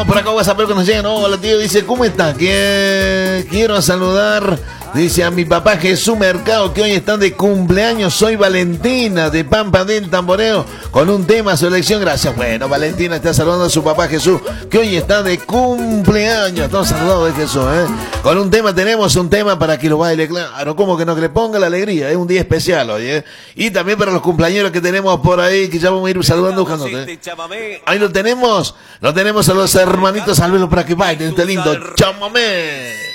Por acá WhatsApp que nos llegan. Hola tío, dice, ¿cómo está? Quiero saludar, dice, a mi papá Jesús Mercado, que hoy están de cumpleaños. Soy Valentina de Pampa del Tamboreo, con un tema a su elección. Gracias. Bueno, Valentina está saludando a su papá Jesús, que hoy está de cumpleaños. Estamos saludados de Jesús, Con un tema, tenemos un tema para que lo baile, claro, como que no, que le ponga la alegría. Es un día especial hoy, Y también para los cumpleaños que tenemos por ahí, que ya vamos a ir saludando, buscándote. Ahí lo tenemos a los hermanitos, salvelo para que bailen este lindo chamamé.